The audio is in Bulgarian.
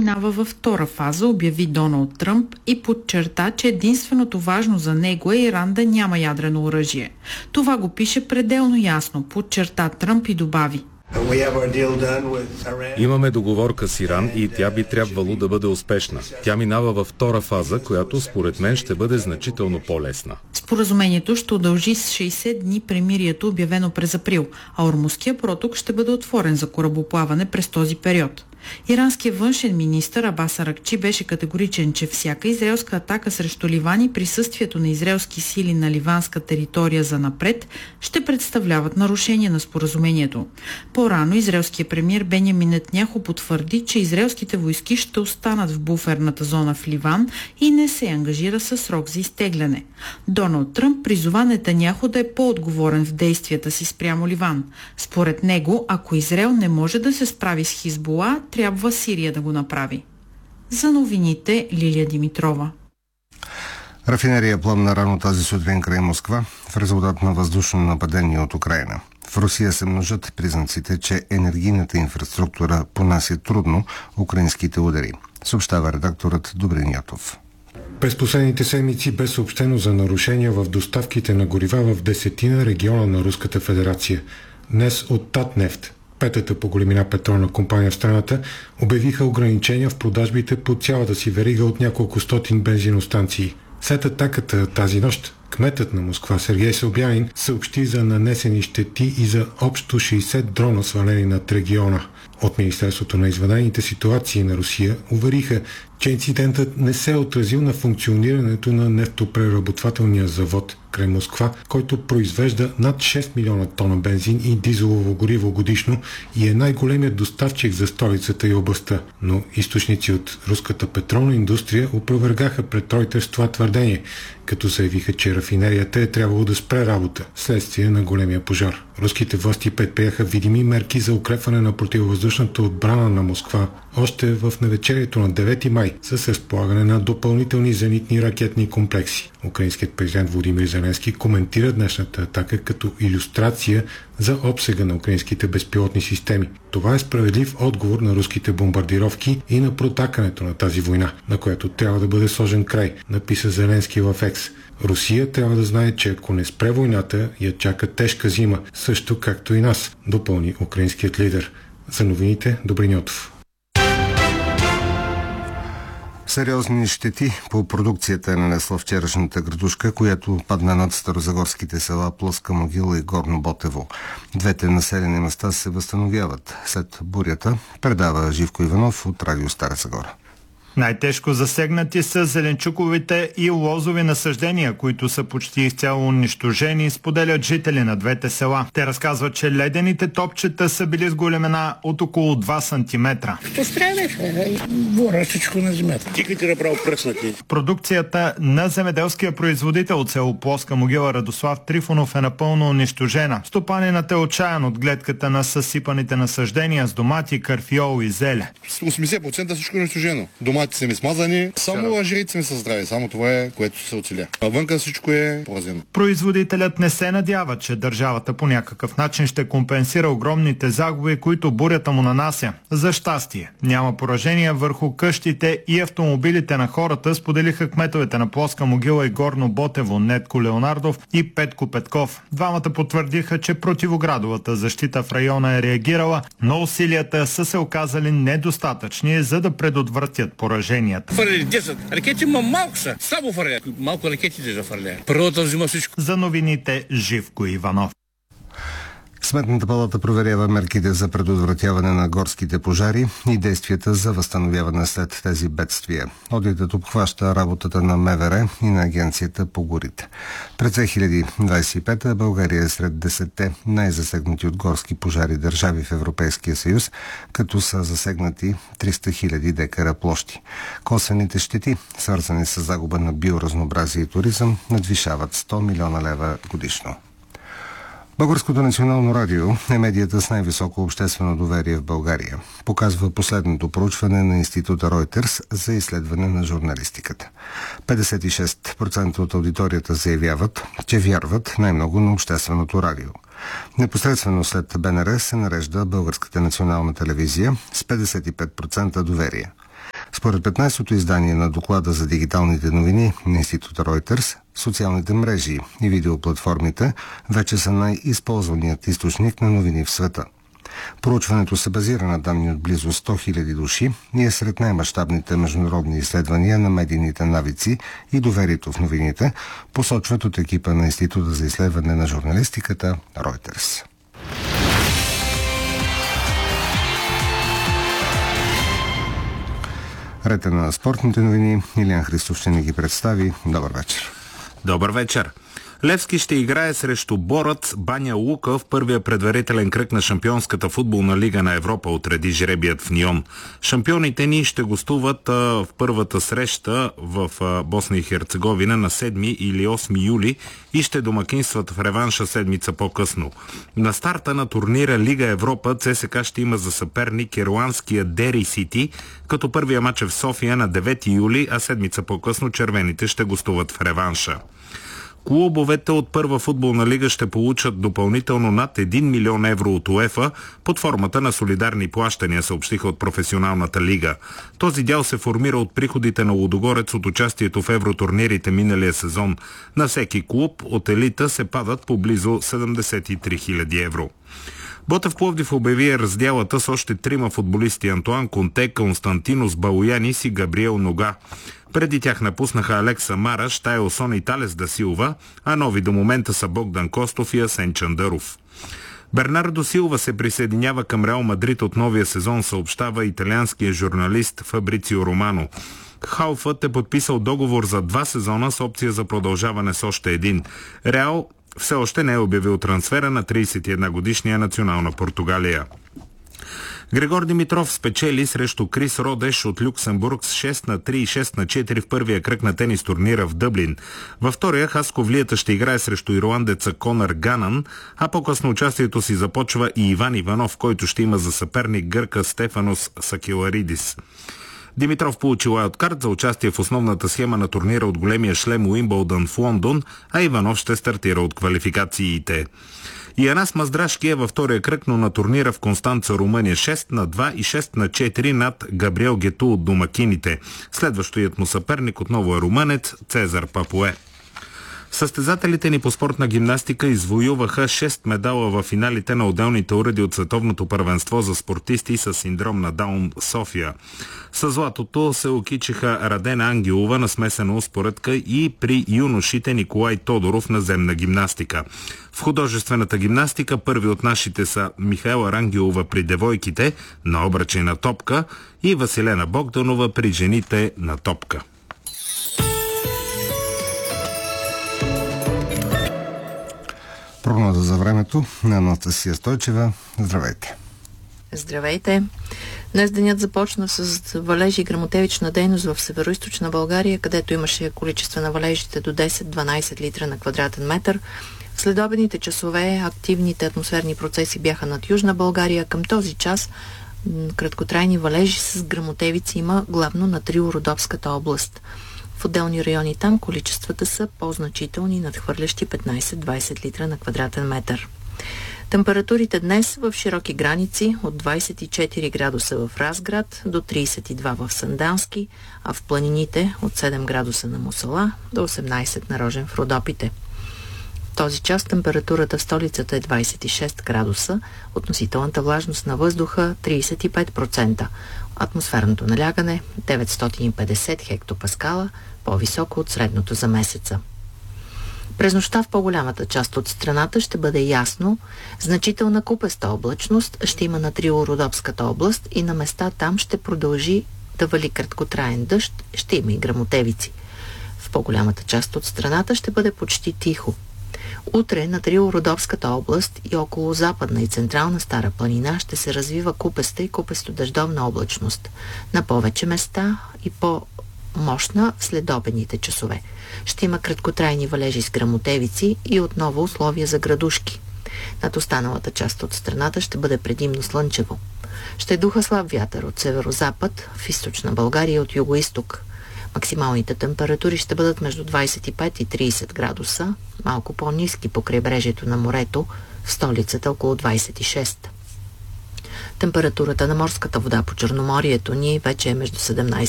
минава във втора фаза, обяви Доналд Тръмп и подчерта, че единственото важно за него е Иран да няма ядрено оръжие. Това го пише пределно ясно, подчерта Тръмп и добави: Имаме договорка с Иран и тя би трябвало да бъде успешна. Тя минава във втора фаза, която според мен ще бъде значително по-лесна. Споразумението ще удължи с 60 дни премирието, обявено през април, а Ормузския проток ще бъде отворен за корабоплаване през този период. Иранският външен министър Абас Аракчи беше категоричен, че всяка израелска атака срещу Ливан и присъствието на израелски сили на ливанска територия занапред ще представляват нарушение на споразумението. По-рано израелският премиер Бенямин Нетаняху потвърди, че израелските войски ще останат в буферната зона в Ливан и не се ангажира със срок за изтегляне. Доналд Тръмп призова Нетаняху да е по-отговорен в действията си спрямо Ливан. Според него, ако Израел не може да се справи с Хизбула, трябва Сирия да го направи. За новините Лилия Димитрова. Рафинерия пламна рано тази сутрин край Москва в резултат на въздушно нападение от Украйна. В Русия се множат признаците, че енергийната инфраструктура понася трудно украинските удари, съобщава редакторът Добрин Ятов. През последните седмици бе съобщено за нарушения в доставките на горива в 10 региона на Руската федерация. Днес от Татнефт, петата по големина петролна компания в страната, обявиха ограничения в продажбите по цялата си верига от няколко стотин бензиностанции. След атаката тази нощ, кметът на Москва Сергей Собянин съобщи за нанесени щети и за общо 60 дрона, свалени над региона. От Министерството на извънредните ситуации на Русия увериха, че инцидентът не се е отразил на функционирането на нефтопреработвателния завод край Москва, който произвежда над 6 милиона тона бензин и дизелово гориво годишно и е най-големият доставчик за столицата и областта. Но източници от руската петролна индустрия опровергаха пред Reuters това твърдение, като заявиха, че рафинерията е трябвало да спре работа вследствие на големия пожар. Руските власти предприеха видими мерки за укрепване на противовъздушната отбрана на Москва още в навечерието на 9 май с разполагане на допълнителни зенитни ракетни комплекси. Украинският президент Володимир Зеленски коментира днешната атака като илюстрация за обсега на украинските безпилотни системи. Това е справедлив отговор на руските бомбардировки и на протакането на тази война, на която трябва да бъде сложен край, написа Зеленски в Екс. Русия трябва да знае, че ако не спре войната, я чака тежка зима, също както и нас, допълни украинският лидер. За новините Добрин Ятов. Сериозни щети по продукцията е нанесла вчерашната градушка, която падна над старозагорските села Плоска могила и Горно Ботево. Двете населени места се възстановяват след бурята, предава Живко Иванов от Радио Стара Загора. Най-тежко засегнати са зеленчуковите и лозови насъждения, които са почти изцяло унищожени, споделят жители на двете села. Те разказват, че ледените топчета са били с големина от около 2 сантиметра. Продукцията на земеделския производител от село Плоска могила Радослав Трифонов е напълно унищожена. Стопанинът е отчаян от гледката на съсипаните насъждения с домати, карфиол и зеле. 80% всичко е унищожено. Домати са ми смазани, само лъжерите са ми са здрави, само това е, което се оцеля. А вънка всичко е поразено. Производителят не се надява, че държавата по някакъв начин ще компенсира огромните загуби, които бурята му нанася. За щастие, няма поражения върху къщите и автомобилите на хората, споделиха кметовете на Плоска могила и Горно Ботево Нетко Леонардов и Петко Петков. Двамата потвърдиха, че противоградовата защита в района е реагирала, но усилията са се оказали недостатъчни, за да предотвратят пораженията. Фърляли 10 ракети, малко са. Слабо фърляли. Малко ракети да фърляли. Природата взима всичко. За новините Живко Иванов. Сметната палата проверява мерките за предотвратяване на горските пожари и действията за възстановяване след тези бедствия. Одитът обхваща работата на МВР и на Агенцията по горите. През 2025 България е сред 10-те най-засегнати от горски пожари държави в Европейския съюз, като са засегнати 300 000 декара площи. Косвените щети, свързани с загуба на биоразнообразие и туризъм, надвишават 100 милиона лева годишно. Българското национално радио е медията с най-високо обществено доверие в България. Показва последното проучване на института Reuters за изследване на журналистиката. 56% от аудиторията заявяват, че вярват най-много на общественото радио. Непосредствено след БНР се нарежда Българската национална телевизия с 55% доверие. Според 15-то издание на доклада за дигиталните новини на института Reuters, социалните мрежи и видеоплатформите вече са най-използваният източник на новини в света. Проучването се базира на данни от близо 100 000 души и е сред най-мащабните международни изследвания на медийните навици и доверието в новините, посочват от екипа на Института за изследване на журналистиката Reuters. Ред на спортните новини. Илиян Христов ще ни ги представи. Добър вечер. Добър вечер. Левски ще играе срещу Борец Баня Лука в първия предварителен кръг на Шампионската футболна лига на Европа, отреди жребият в Нион. Шампионите ни ще гостуват в първата среща в Босна и Херцеговина на 7 или 8 юли и ще домакинстват в реванша седмица по-късно. На старта на турнира Лига Европа ЦСКА ще има за съперник ирландския Дери Сити, като първия мач е в София на 9 юли, а седмица по-късно червените ще гостуват в реванша. Клубовете от първа футболна лига ще получат допълнително над 1 милион евро от УЕФА под формата на солидарни плащания, съобщиха от професионалната лига. Този дял се формира от приходите на Лудогорец от участието в евротурнирите миналия сезон. На всеки клуб от елита се падат по близо 73 000 евро. Ботев Пловдив обяви раздялата с още 3 футболисти: Антуан Конте, Константинос Балоянис и Габриел Нога. Преди тях напуснаха Алекса Мараш, Тайлсон и Талес да Силва, а нови до момента са Богдан Костов и Асен Чандаров. Бернардо Силва се присъединява към Реал Мадрид от новия сезон, съобщава италианския журналист Фабрицио Романо. Халфът е подписал договор за 2 сезона с опция за продължаване с още един. Реал все още не е обявил трансфера на 31-годишния национал на Португалия. Григор Димитров спечели срещу Крис Родеш от Люксембург с 6-3 и 6-4 в първия кръг на тенис турнира в Дъблин. Във втория Хасковлията ще играе срещу ирландеца Конър Ганан, а по-късно участието си започва и Иван Иванов, който ще има за съперник гърка Стефанос Сакеларидис. Димитров получи уайлдкарт за участие в основната схема на турнира от големия шлем Уимбълдън в Лондон, а Иванов ще стартира от квалификациите. Янас Маздрашки е във втория кръг, но на турнира в Констанца, Румъния, 6-2 и 6-4 над Габриел Гету от домакините. Следващият му съперник отново е румънец Цезар Папуе. Състезателите ни по спортна гимнастика извоюваха 6 медала в финалите на отделните уреди от Световното първенство за спортисти с синдром на Даун София. С златото се окичиха Радена Ангелова на смесена успоредка и при юношите Николай Тодоров на земна гимнастика. В художествената гимнастика първи от нашите са Михаела Рангелова при девойките на обръче на топка и Василена Богданова при жените на топка. Прогноза за времето на Анастасия Стойчева. Здравейте! Здравейте! Днес денят започна с валежи и гръмотевична дейност в североизточна България, където имаше количество на валежите до 10-12 литра на квадратен метър. В следобедните часове активните атмосферни процеси бяха над Южна България. Към този час краткотрайни валежи с гръмотевици има главно на Трило-Родопската област. В отделни райони там количествата са по-значителни, надхвърлящи 15-20 литра на квадратен метър. Температурите днес в широки граници от 24 градуса в Разград до 32 в Сандански, а в планините от 7 градуса на Мусала до 18 на Рожен в Родопите. В този час температурата в столицата е 26 градуса, относителната влажност на въздуха 35%, атмосферното налягане 950 хектопаскала, по-високо от средното за месеца. През нощта в по-голямата част от страната ще бъде ясно, значителна купеста облачност ще има на Трило-Родопската област и на места там ще продължи да вали краткотраен дъжд, ще има и гръмотевици. В по-голямата част от страната ще бъде почти тихо. Утре на Трило-Родопската област и около западна и централна Стара планина ще се развива купеста и купесто-дъждовна облачност. На повече места и по-мощна в следобедните часове. Ще има краткотрайни валежи с гръмотевици и отново условия за градушки. Над останалата част от страната ще бъде предимно слънчево. Ще духа слаб вятър от северо-запад, в източна България от юго-исток. Максималните температури ще бъдат между 25 и 30 градуса, малко по-ниски по крайбрежието на морето, в столицата около 26. Температурата на морската вода по Черноморието ни вече е между 17